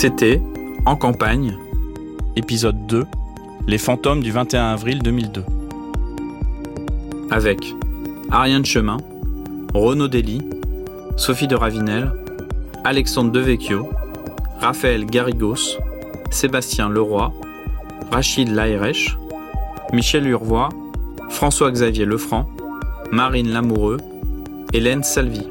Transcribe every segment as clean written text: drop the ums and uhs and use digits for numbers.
C'était En campagne, épisode 2, Les fantômes du 21 avril 2002. Avec Ariane Chemin, Renaud Dely, Sophie de Ravinel, Alexandre Devecchio, Raphaël Garrigos, Sébastien Leroy, Rachid Laïrech, Michel Urvoy, François-Xavier Lefranc, Marine Lamoureux, Hélène Salvi.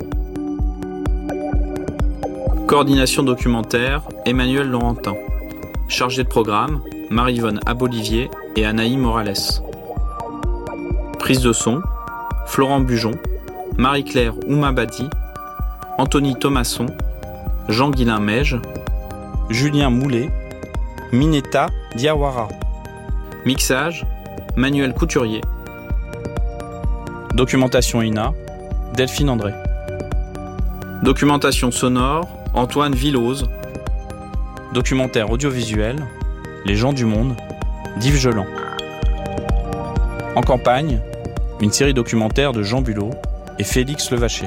Coordination documentaire, Emmanuel Laurentin. Chargé de programme, Marie-Yvonne Abolivier et Anaï Morales. Prise de son, Florent Bujon, Marie-Claire Oumabadi, Anthony Thomasson, Jean-Guilain Meige, Julien Moulet, Mineta Diawara. Mixage, Manuel Couturier. Documentation INA, Delphine André. Documentation sonore, Antoine Villose. Documentaire audiovisuel, Les gens du monde, d'Yves Geland. En campagne, une série documentaire de Jean Bulot et Félix Levaché.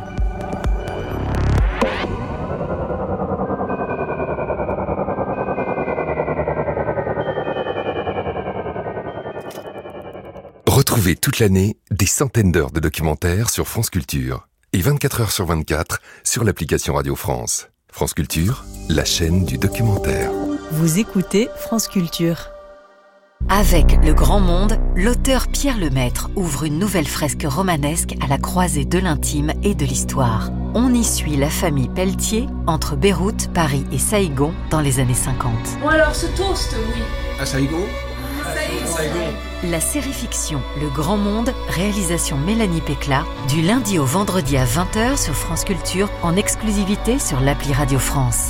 Retrouvez toute l'année des centaines d'heures de documentaires sur France Culture et 24 heures sur 24 sur l'application Radio France. France Culture, la chaîne du documentaire. Vous écoutez France Culture. Avec Le Grand Monde, l'auteur Pierre Lemaitre ouvre une nouvelle fresque romanesque à la croisée de l'intime et de l'histoire. On y suit la famille Pelletier entre Beyrouth, Paris et Saïgon dans les années 50. Bon alors, ce toast, oui. À Saïgon ? La série-fiction Le Grand Monde, réalisation Mélanie Pécla, du lundi au vendredi à 20h sur France Culture, en exclusivité sur l'appli Radio France.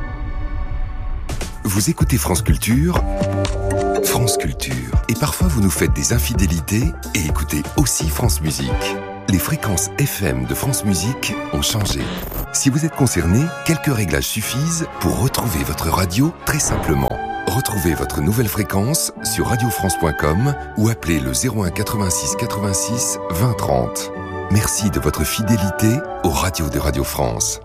Vous écoutez France Culture, France Culture. Et parfois vous nous faites des infidélités et écoutez aussi France Musique. Les fréquences FM de France Musique ont changé. Si vous êtes concerné, quelques réglages suffisent pour retrouver votre radio très simplement. Retrouvez votre nouvelle fréquence sur radiofrance.com ou appelez le 01 86 86 20 30. Merci de votre fidélité aux radios de Radio France.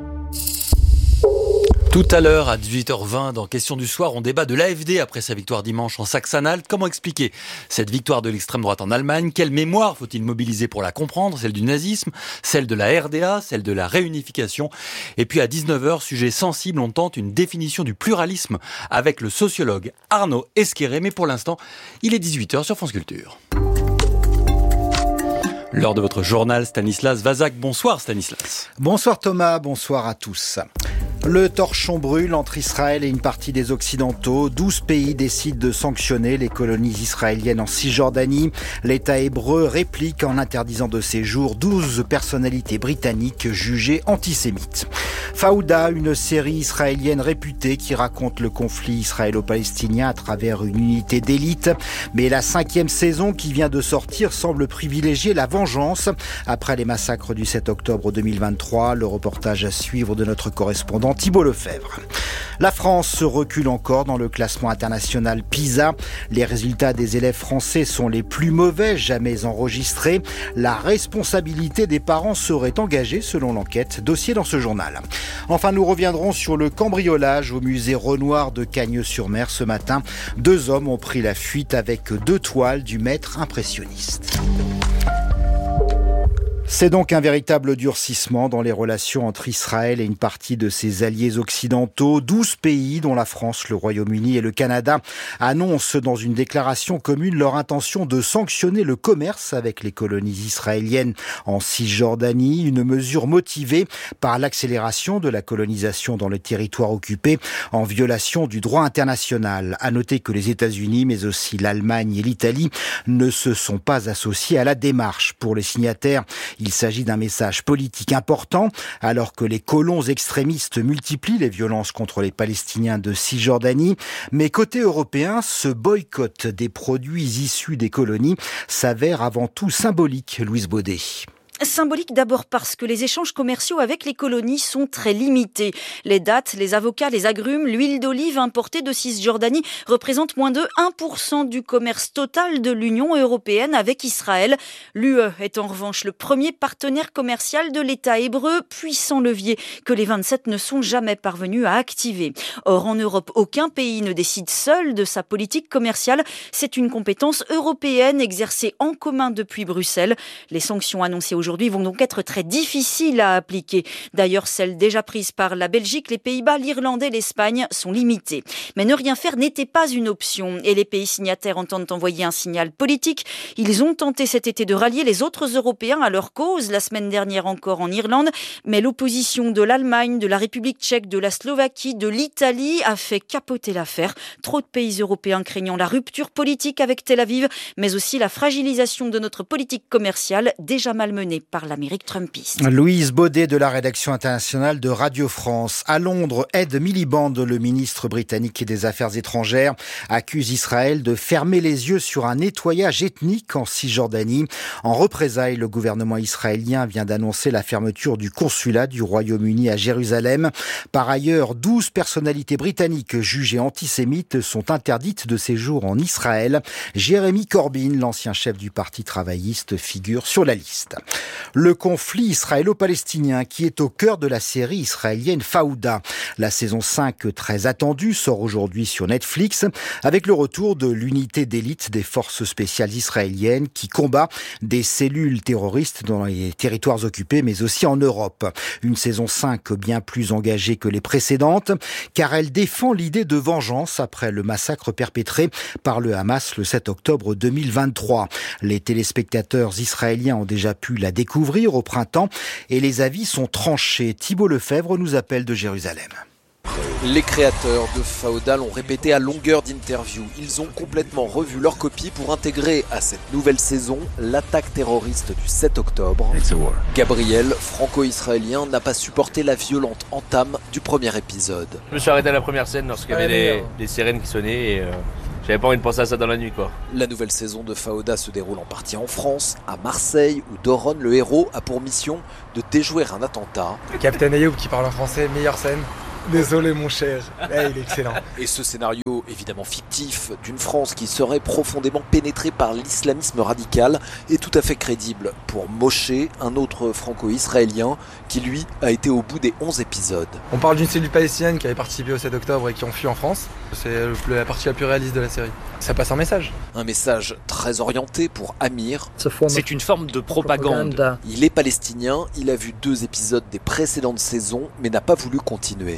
Tout à l'heure, à 18h20, dans Question du soir, on débat de l'AfD après sa victoire dimanche en Saxe-Anhalt. Comment expliquer cette victoire de l'extrême droite en Allemagne ? Quelle mémoire faut-il mobiliser pour la comprendre ? Celle du nazisme, celle de la RDA, celle de la réunification. Et puis à 19h, sujet sensible, on tente une définition du pluralisme avec le sociologue Arnaud Esqueré. Mais pour l'instant, il est 18h sur France Culture. L'heure de votre journal, Stanislas Vazak. Bonsoir Stanislas. Bonsoir Thomas, bonsoir à tous. Le torchon brûle entre Israël et une partie des Occidentaux. 12 pays décident de sanctionner les colonies israéliennes en Cisjordanie. L'État hébreu réplique en interdisant de séjour 12 personnalités britanniques jugées antisémites. Fauda, une série israélienne réputée qui raconte le conflit israélo-palestinien à travers une unité d'élite. Mais la 5e saison qui vient de sortir semble privilégier la vengeance. Après les massacres du 7 octobre 2023, le reportage à suivre de notre correspondant Thibault Lefebvre. La France se recule encore dans le classement international PISA. Les résultats des élèves français sont les plus mauvais jamais enregistrés. La responsabilité des parents serait engagée selon l'enquête. Dossier dans ce journal. Enfin, nous reviendrons sur le cambriolage au musée Renoir de Cagnes-sur-Mer ce matin. 2 hommes ont pris la fuite avec 2 toiles du maître impressionniste. C'est donc un véritable durcissement dans les relations entre Israël et une partie de ses alliés occidentaux. 12 pays, dont la France, le Royaume-Uni et le Canada, annoncent dans une déclaration commune leur intention de sanctionner le commerce avec les colonies israéliennes en Cisjordanie, une mesure motivée par l'accélération de la colonisation dans les territoires occupés en violation du droit international. À noter que les États-Unis, mais aussi l'Allemagne et l'Italie, ne se sont pas associés à la démarche. Pour les signataires, il s'agit d'un message politique important, alors que les colons extrémistes multiplient les violences contre les Palestiniens de Cisjordanie. Mais côté européen, ce boycott des produits issus des colonies s'avère avant tout symbolique, Louise Baudet. Symbolique d'abord parce que les échanges commerciaux avec les colonies sont très limités. Les dattes, les avocats, les agrumes, l'huile d'olive importée de Cisjordanie représentent moins de 1% du commerce total de l'Union européenne avec Israël. L'UE est en revanche le premier partenaire commercial de l'État hébreu, puissant levier que les 27 ne sont jamais parvenus à activer. Or, en Europe, aucun pays ne décide seul de sa politique commerciale. C'est une compétence européenne exercée en commun depuis Bruxelles. Les sanctions annoncées aujourd'hui vont donc être très difficiles à appliquer. D'ailleurs, celles déjà prises par la Belgique, les Pays-Bas, l'Irlande et l'Espagne sont limitées. Mais ne rien faire n'était pas une option et les pays signataires entendent envoyer un signal politique. Ils ont tenté cet été de rallier les autres Européens à leur cause, la semaine dernière encore en Irlande, mais l'opposition de l'Allemagne, de la République tchèque, de la Slovaquie, de l'Italie a fait capoter l'affaire. Trop de pays européens craignant la rupture politique avec Tel Aviv, mais aussi la fragilisation de notre politique commerciale déjà malmenée par l'Amérique trumpiste. Louise Baudet de la rédaction internationale de Radio France. À Londres, Ed Miliband, le ministre britannique des Affaires étrangères, accuse Israël de fermer les yeux sur un nettoyage ethnique en Cisjordanie. En représailles, le gouvernement israélien vient d'annoncer la fermeture du consulat du Royaume-Uni à Jérusalem. Par ailleurs, 12 personnalités britanniques jugées antisémites sont interdites de séjour en Israël. Jeremy Corbyn, l'ancien chef du Parti travailliste, figure sur la liste. Le conflit israélo-palestinien qui est au cœur de la série israélienne Fauda. La saison 5, très attendue, sort aujourd'hui sur Netflix avec le retour de l'unité d'élite des forces spéciales israéliennes qui combat des cellules terroristes dans les territoires occupés mais aussi en Europe. Une saison 5 bien plus engagée que les précédentes car elle défend l'idée de vengeance après le massacre perpétré par le Hamas le 7 octobre 2023. Les téléspectateurs israéliens ont déjà pu la découvrir au printemps et les avis sont tranchés. Thibault Lefebvre nous appelle de Jérusalem. Les créateurs de Fauda l'ont répété à longueur d'interviews. Ils ont complètement revu leur copie pour intégrer à cette nouvelle saison l'attaque terroriste du 7 octobre. Gabriel, franco-israélien, n'a pas supporté la violente entame du premier épisode. Je me suis arrêté à la première scène lorsqu'il y avait des sirènes qui sonnaient et j'avais pas envie de penser à ça dans la nuit, quoi. La nouvelle saison de Fauda se déroule en partie en France, à Marseille, où Doron, le héros, a pour mission de déjouer un attentat. Captain Ayoub qui parle en français, meilleure scène. Désolé mon cher, il est excellent. Et ce scénario, évidemment fictif, d'une France qui serait profondément pénétrée par l'islamisme radical, est tout à fait crédible pour Moshe, un autre franco-israélien, qui lui a été au bout des 11 épisodes. On parle d'une cellule palestinienne qui avait participé au 7 octobre et qui ont fui en France. C'est la partie la plus réaliste de la série. Ça passe un message. Un message très orienté pour Amir. C'est une forme de propagande. Il est palestinien, il a vu 2 épisodes des précédentes saisons, mais n'a pas voulu continuer.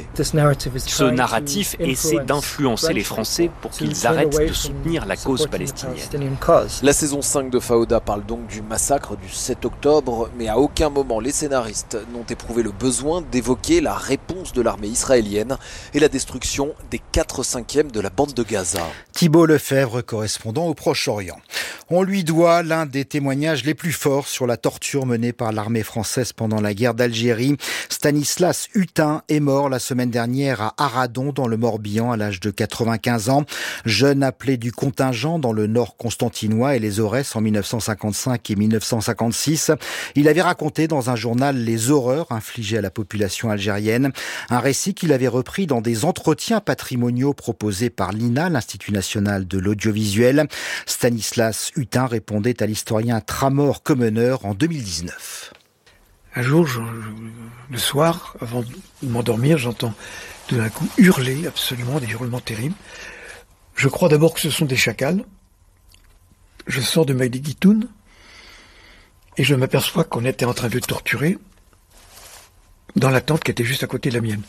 Ce narratif essaie d'influencer les Français pour qu'ils arrêtent de soutenir la cause palestinienne. La saison 5 de Fauda parle donc du massacre du 7 octobre, mais à aucun moment les scénaristes n'ont éprouvé le besoin d'évoquer la réponse de l'armée israélienne et la destruction des 4/5 de la bande de Gaza. Thibault Lefebvre, correspondant au Proche-Orient. On lui doit l'un des témoignages les plus forts sur la torture menée par l'armée française pendant la guerre d'Algérie. Stanislas Hutin est mort la semaine dernière à Arradon dans le Morbihan à l'âge de 95 ans. Jeune appelé du contingent dans le nord constantinois et les Aurès en 1955 et 1956, il avait raconté dans un journal les horreurs infligées à la population algérienne. Un récit qu'il avait repris dans des entretiens patrimoniaux proposés par l'INA, l'Institut national de l'audiovisuel. Stanislas Hutin répondait à l'historien Tramor Comeneur en 2019. Un jour, le soir, avant de m'endormir, j'entends tout d'un coup hurler, absolument, des hurlements terribles. Je crois d'abord que ce sont des chacals. Je sors de ma guitoune et je m'aperçois qu'on était en train de torturer dans la tente qui était juste à côté de la mienne.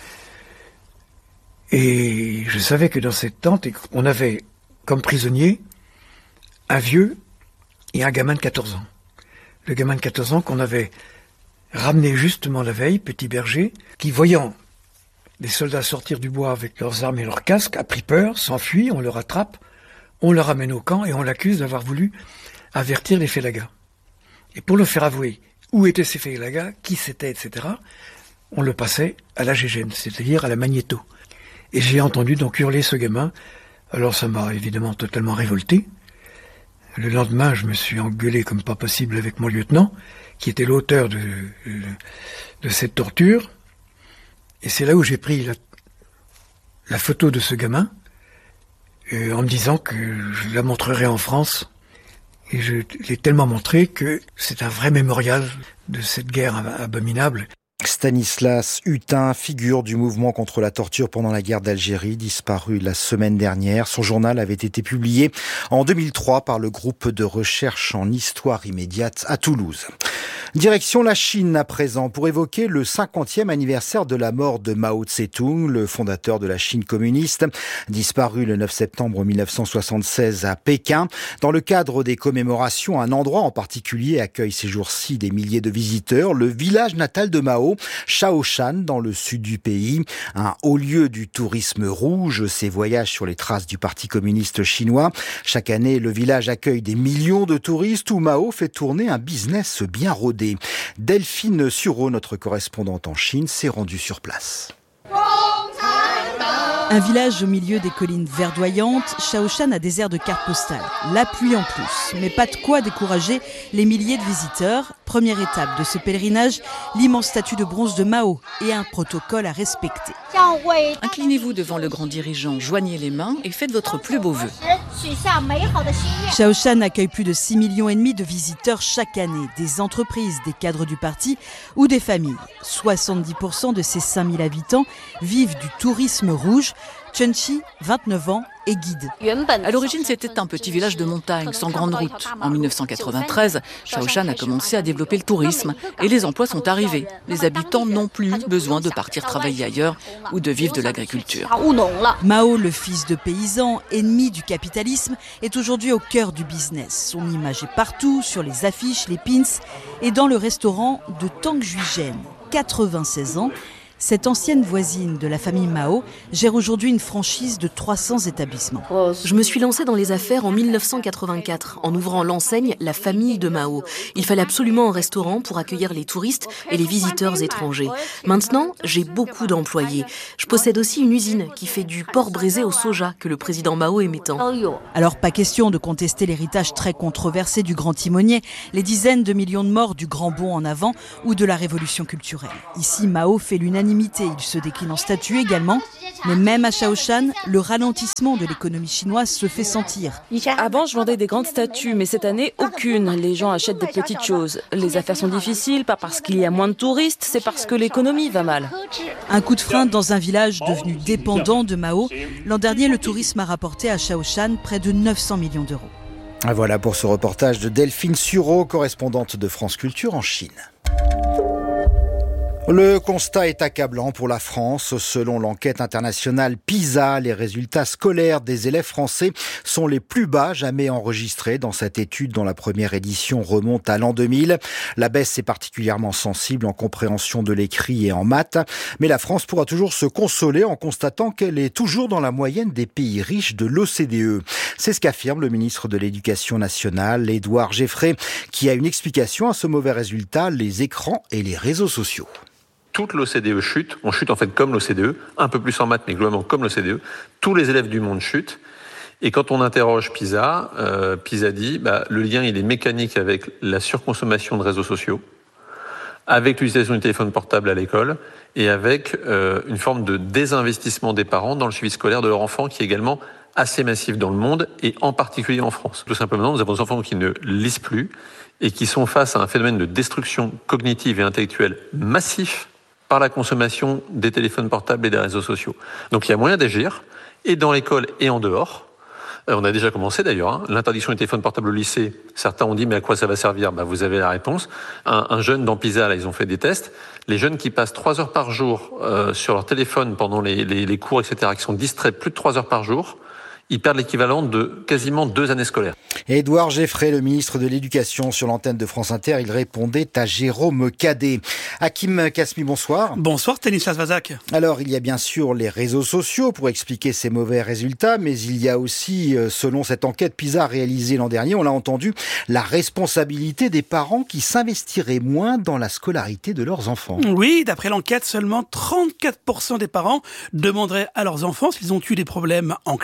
Et je savais que dans cette tente, on avait comme prisonnier un vieux et un gamin de 14 ans. Le gamin de 14 ans qu'on avait ramené justement la veille, petit berger, qui voyant des soldats sortir du bois avec leurs armes et leurs casques, a pris peur, s'enfuit, on le rattrape, on le ramène au camp et on l'accuse d'avoir voulu avertir les félagas. Et pour le faire avouer où étaient ces félagas, qui c'était, etc., on le passait à la GGN, c'est-à-dire à la magnéto. Et j'ai entendu donc hurler ce gamin. Alors ça m'a évidemment totalement révolté. Le lendemain, je me suis engueulé comme pas possible avec mon lieutenant, qui était l'auteur de cette torture. Et c'est là où j'ai pris la photo de ce gamin, en me disant que je la montrerai en France. Et je l'ai tellement montré que c'est un vrai mémorial de cette guerre abominable. Stanislas Hutin, figure du mouvement contre la torture pendant la guerre d'Algérie, disparu la semaine dernière. Son journal avait été publié en 2003 par le groupe de recherche en histoire immédiate à Toulouse. Direction la Chine à présent pour évoquer le 50e anniversaire de la mort de Mao Tse-tung, le fondateur de la Chine communiste, disparu le 9 septembre 1976 à Pékin. Dans le cadre des commémorations, un endroit en particulier accueille ces jours-ci des milliers de visiteurs, le village natal de Mao, Shaoshan, dans le sud du pays, un haut lieu du tourisme rouge, ses voyages sur les traces du Parti communiste chinois. Chaque année, le village accueille des millions de touristes où Mao fait tourner un business bien rodé. Delphine Sureau, notre correspondante en Chine, s'est rendue sur place. Un village au milieu des collines verdoyantes, Shaoshan a des airs de carte postale. La pluie en plus, mais pas de quoi décourager les milliers de visiteurs. Première étape de ce pèlerinage, l'immense statue de bronze de Mao et un protocole à respecter. Inclinez-vous devant le grand dirigeant, joignez les mains et faites votre plus beau vœu. Shaoshan accueille plus de 6,5 millions de visiteurs chaque année, des entreprises, des cadres du parti ou des familles. 70% de ces 5000 habitants vivent du tourisme rouge. Chen-Chi, 29 ans, est guide. À l'origine, c'était un petit village de montagne, sans grande route. En 1993, Shaoshan a commencé à développer le tourisme et les emplois sont arrivés. Les habitants n'ont plus besoin de partir travailler ailleurs ou de vivre de l'agriculture. Mao, le fils de paysan, ennemi du capitalisme, est aujourd'hui au cœur du business. Son image est partout, sur les affiches, les pins et dans le restaurant de Tang Juizhen. 96 ans. Cette ancienne voisine de la famille Mao gère aujourd'hui une franchise de 300 établissements. Je me suis lancée dans les affaires en 1984 en ouvrant l'enseigne La Famille de Mao. Il fallait absolument un restaurant pour accueillir les touristes et les visiteurs étrangers. Maintenant, j'ai beaucoup d'employés. Je possède aussi une usine qui fait du porc braisé au soja que le président Mao aimait tant. Alors pas question de contester l'héritage très controversé du grand timonier, les dizaines de millions de morts du grand bond en avant ou de la révolution culturelle. Ici, Mao fait l'unanimité. Il se décline en statue également. Mais même à Shaoshan, le ralentissement de l'économie chinoise se fait sentir. Avant, je vendais des grandes statues, mais cette année, aucune. Les gens achètent des petites choses. Les affaires sont difficiles, pas parce qu'il y a moins de touristes, c'est parce que l'économie va mal. Un coup de frein dans un village devenu dépendant de Mao. L'an dernier, le tourisme a rapporté à Shaoshan près de 900 millions d'euros. Voilà pour ce reportage de Delphine Sureau, correspondante de France Culture en Chine. Le constat est accablant pour la France. Selon l'enquête internationale PISA, les résultats scolaires des élèves français sont les plus bas jamais enregistrés dans cette étude dont la première édition remonte à l'an 2000. La baisse est particulièrement sensible en compréhension de l'écrit et en maths. Mais la France pourra toujours se consoler en constatant qu'elle est toujours dans la moyenne des pays riches de l'OCDE. C'est ce qu'affirme le ministre de l'Éducation nationale, Édouard Geffray, qui a une explication à ce mauvais résultat, les écrans et les réseaux sociaux. Toute l'OCDE chute, on chute en fait comme l'OCDE, un peu plus en maths mais globalement comme l'OCDE, tous les élèves du monde chutent, et quand on interroge PISA, PISA dit le lien il est mécanique avec la surconsommation de réseaux sociaux, avec l'utilisation du téléphone portable à l'école, et avec une forme de désinvestissement des parents dans le suivi scolaire de leur enfant qui est également assez massif dans le monde, et en particulier en France. Tout simplement, nous avons des enfants qui ne lisent plus, et qui sont face à un phénomène de destruction cognitive et intellectuelle massif, par la consommation des téléphones portables et des réseaux sociaux. Donc il y a moyen d'agir, et dans l'école et en dehors. On a déjà commencé d'ailleurs, l'interdiction des téléphones portables au lycée. Certains ont dit mais à quoi ça va servir ? Vous avez la réponse. Un jeune dans PISA, là, ils ont fait des tests. Les jeunes qui passent 3 heures par jour sur leur téléphone pendant les cours, etc., qui sont distraits plus de 3 heures par jour, ils perdent l'équivalent de quasiment 2 années scolaires. Édouard Geffray, le ministre de l'Éducation, sur l'antenne de France Inter, il répondait à Jérôme Cadet. Hakim Kasmi, bonsoir. Bonsoir Stanislas Vazak. Alors, il y a bien sûr les réseaux sociaux pour expliquer ces mauvais résultats, mais il y a aussi, selon cette enquête PISA réalisée l'an dernier, on l'a entendu, la responsabilité des parents qui s'investiraient moins dans la scolarité de leurs enfants. Oui, d'après l'enquête, seulement 34% des parents demanderaient à leurs enfants s'ils ont eu des problèmes en classe.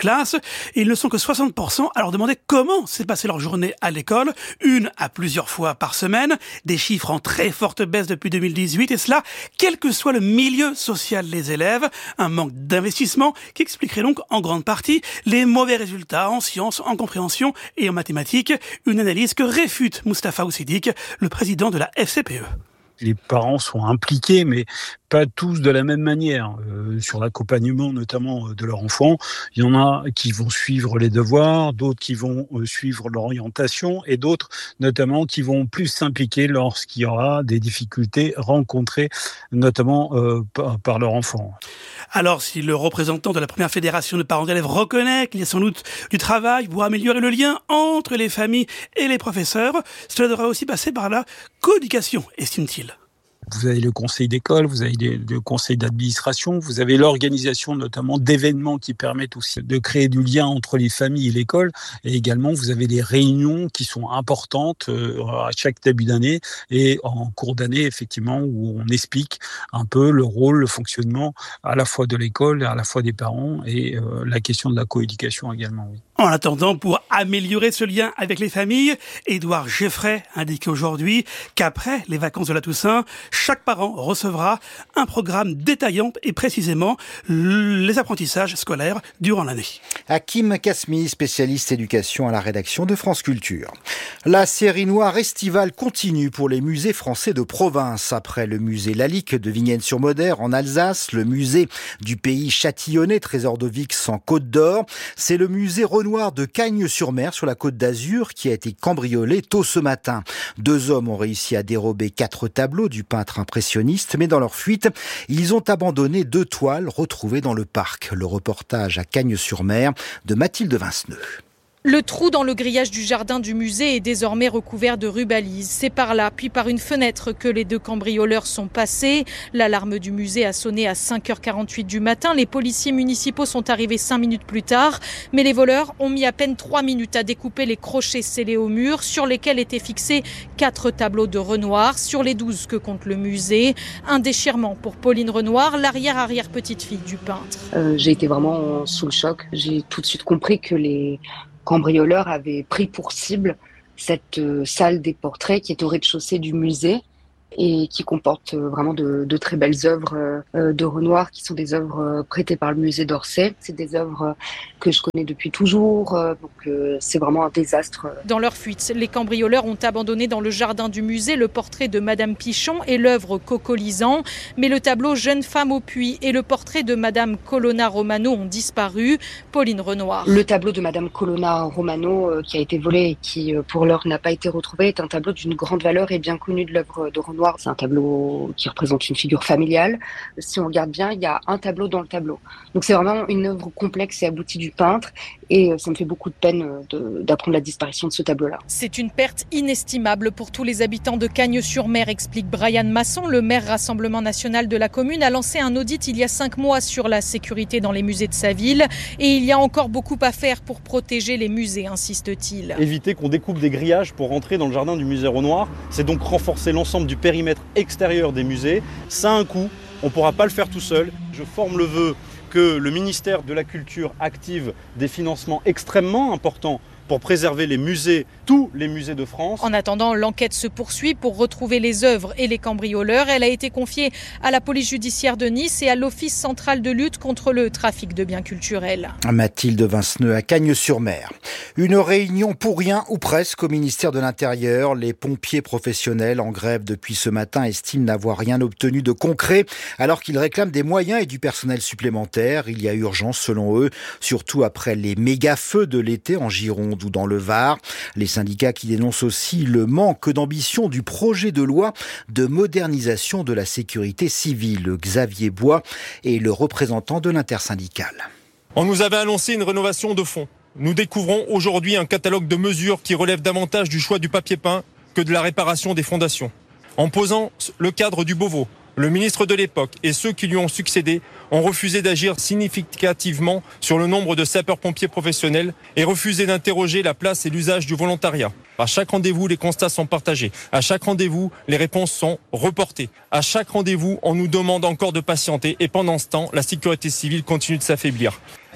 et ils ne sont que 60% à leur demander comment s'est passée leur journée à l'école, une à plusieurs fois par semaine, des chiffres en très forte baisse depuis 2018, et cela, quel que soit le milieu social des élèves, un manque d'investissement qui expliquerait donc en grande partie les mauvais résultats en sciences, en compréhension et en mathématiques, une analyse que réfute Moustapha Oussidik, le président de la FCPE. Les parents sont impliqués, mais pas tous de la même manière. Sur l'accompagnement notamment de leur enfant, il y en a qui vont suivre les devoirs, d'autres qui vont suivre l'orientation et d'autres notamment qui vont plus s'impliquer lorsqu'il y aura des difficultés rencontrées notamment par leur enfant. Alors si le représentant de la première fédération de parents d'élèves reconnaît qu'il y a sans doute du travail pour améliorer le lien entre les familles et les professeurs, cela devrait aussi passer par la coéducation, estime-t-il. Vous avez le conseil d'école, vous avez le conseil d'administration, vous avez l'organisation notamment d'événements qui permettent aussi de créer du lien entre les familles et l'école. Et également, vous avez les réunions qui sont importantes à chaque début d'année et en cours d'année, effectivement, où on explique un peu le rôle, le fonctionnement à la fois de l'école, à la fois des parents et la question de la coéducation également, oui. En attendant, pour améliorer ce lien avec les familles, Édouard Geffray indique aujourd'hui qu'après les vacances de la Toussaint, chaque parent recevra un programme détaillant et précisément les apprentissages scolaires durant l'année. Hakim Kasmi, spécialiste éducation à la rédaction de France Culture. La série noire estivale continue pour les musées français de province. Après le musée Lalique de Vignelles-sur-Moder en Alsace, le musée du pays châtillonnais, trésor de Vix en Côte d'Or, c'est le musée Renoir de Cagnes-sur-Mer sur la Côte d'Azur qui a été cambriolé tôt ce matin. 2 hommes ont réussi à dérober 4 tableaux du peintre impressionniste, mais dans leur fuite, ils ont abandonné 2 toiles retrouvées dans le parc. Le reportage à Cagnes-sur-Mer de Mathilde Vinceneux. Le trou dans le grillage du jardin du musée est désormais recouvert de rubalises. C'est par là, puis par une fenêtre que les 2 cambrioleurs sont passés. L'alarme du musée a sonné à 5h48 du matin. Les policiers municipaux sont arrivés 5 minutes plus tard. Mais les voleurs ont mis à peine 3 minutes à découper les crochets scellés au mur sur lesquels étaient fixés 4 tableaux de Renoir sur les 12 que compte le musée. Un déchirement pour Pauline Renoir, l'arrière-petite-fille du peintre. J'ai été vraiment sous le choc. J'ai tout de suite compris que les cambrioleurs avaient pris pour cible cette salle des portraits qui est au rez-de-chaussée du musée et qui comporte vraiment de très belles œuvres de Renoir qui sont des œuvres prêtées par le musée d'Orsay. C'est des œuvres que je connais depuis toujours, donc c'est vraiment un désastre. Dans leur fuite, les cambrioleurs ont abandonné dans le jardin du musée le portrait de Madame Pichon et l'œuvre Coco-Lisan, mais le tableau Jeune femme au puits et le portrait de Madame Colonna Romano ont disparu. Pauline Renoir. Le tableau de Madame Colonna Romano qui a été volé et qui pour l'heure n'a pas été retrouvé est un tableau d'une grande valeur et bien connu de l'œuvre de Renoir. C'est un tableau qui représente une figure familiale. Si on regarde bien, il y a un tableau dans le tableau. Donc c'est vraiment une œuvre complexe et aboutie du peintre. Et ça me fait beaucoup de peine d'apprendre la disparition de ce tableau-là. C'est une perte inestimable pour tous les habitants de Cagnes-sur-Mer, explique Brian Masson. Le maire Rassemblement National de la commune a lancé un audit il y a 5 mois sur la sécurité dans les musées de sa ville. Et il y a encore beaucoup à faire pour protéger les musées, insiste-t-il. Éviter qu'on découpe des grillages pour rentrer dans le jardin du musée Renoir, c'est donc renforcer l'ensemble du périmètre extérieur des musées. Ça a un coût, on ne pourra pas le faire tout seul. Je forme le vœu que le ministère de la Culture active des financements extrêmement importants pour préserver les musées, tous les musées de France. En attendant, l'enquête se poursuit pour retrouver les œuvres et les cambrioleurs. Elle a été confiée à la police judiciaire de Nice et à l'Office central de lutte contre le trafic de biens culturels. Mathilde Vinceneux à Cagnes-sur-Mer. Une réunion pour rien ou presque au ministère de l'Intérieur. Les pompiers professionnels en grève depuis ce matin estiment n'avoir rien obtenu de concret alors qu'ils réclament des moyens et du personnel supplémentaire. Il y a urgence selon eux, surtout après les méga-feux de l'été en Gironde ou dans le Var. Les syndicats qui dénoncent aussi le manque d'ambition du projet de loi de modernisation de la sécurité civile. Xavier Bois est le représentant de l'intersyndicale. On nous avait annoncé une rénovation de fond. Nous découvrons aujourd'hui un catalogue de mesures qui relève davantage du choix du papier peint que de la réparation des fondations. En posant le cadre du Beauvau, le ministre de l'époque et ceux qui lui ont succédé ont refusé d'agir significativement sur le nombre de sapeurs-pompiers professionnels et refusé d'interroger la place et l'usage du volontariat. À chaque rendez-vous, les constats sont partagés. À chaque rendez-vous, les réponses sont reportées. À chaque rendez-vous, on nous demande encore de patienter et pendant ce temps, la sécurité civile continue de s'affaiblir.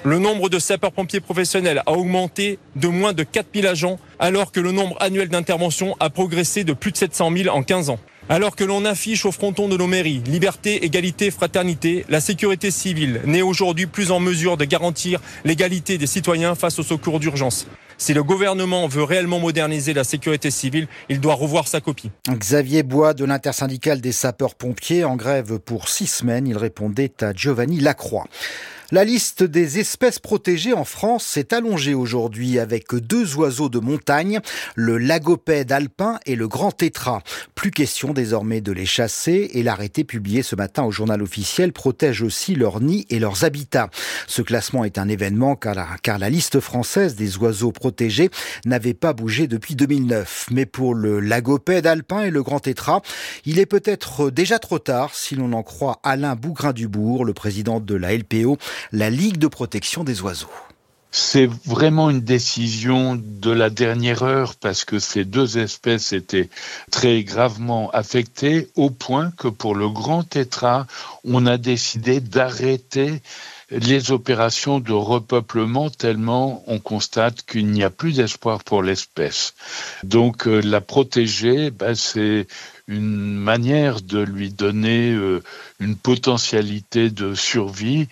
Le nombre de sapeurs-pompiers professionnels a augmenté de moins de 4000 agents, alors que le nombre annuel d'interventions a progressé de plus de 700 000 en 15 ans. Alors que l'on affiche au fronton de nos mairies liberté, égalité, fraternité, la sécurité civile n'est aujourd'hui plus en mesure de garantir l'égalité des citoyens face aux secours d'urgence. Si le gouvernement veut réellement moderniser la sécurité civile, il doit revoir sa copie. Xavier Bois de l'intersyndicale des sapeurs-pompiers en grève pour 6 semaines. Il répondait à Giovanni Lacroix. La liste des espèces protégées en France s'est allongée aujourd'hui avec 2 oiseaux de montagne, le lagopède alpin et le grand tétras. Plus question désormais de les chasser et l'arrêté publié ce matin au journal officiel protège aussi leurs nids et leurs habitats. Ce classement est un événement car la liste française des oiseaux protégés n'avait pas bougé depuis 2009. Mais pour le lagopède alpin et le grand tétras, il est peut-être déjà trop tard si l'on en croit Alain Bougrain-Dubourg, le président de la LPO, la Ligue de protection des oiseaux. C'est vraiment une décision de la dernière heure parce que ces 2 espèces étaient très gravement affectées au point que pour le grand tétras, on a décidé d'arrêter les opérations de repeuplement tellement on constate qu'il n'y a plus d'espoir pour l'espèce. Donc la protéger, c'est une manière de lui donner une potentialité de survie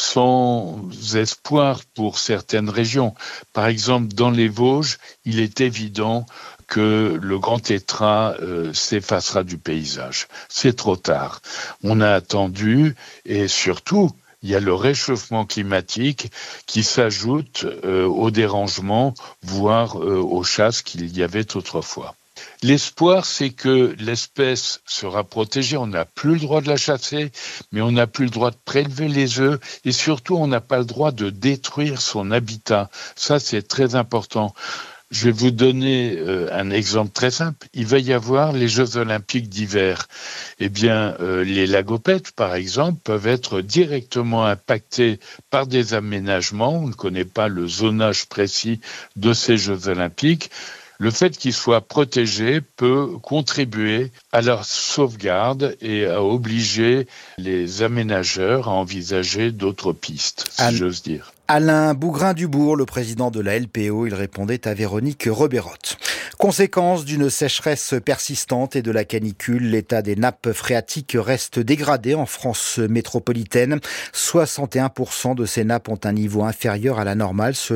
sans espoir pour certaines régions. Par exemple, dans les Vosges, il est évident que le grand tétras s'effacera du paysage. C'est trop tard. On a attendu et surtout, il y a le réchauffement climatique qui s'ajoute aux dérangements, voire aux chasses qu'il y avait autrefois. L'espoir, c'est que l'espèce sera protégée. On n'a plus le droit de la chasser, mais on n'a plus le droit de prélever les œufs et surtout, on n'a pas le droit de détruire son habitat. Ça, c'est très important. Je vais vous donner un exemple très simple. Il va y avoir les Jeux Olympiques d'hiver. Eh bien, les lagopèdes, par exemple, peuvent être directement impactés par des aménagements. On ne connaît pas le zonage précis de ces Jeux Olympiques. Le fait qu'ils soient protégés peut contribuer à leur sauvegarde et à obliger les aménageurs à envisager d'autres pistes, si j'ose dire. Alain Bougrain-Dubourg, le président de la LPO, il répondait à Véronique Reberotte. Conséquence d'une sécheresse persistante et de la canicule, l'état des nappes phréatiques reste dégradé en France métropolitaine. 61% de ces nappes ont un niveau inférieur à la normale.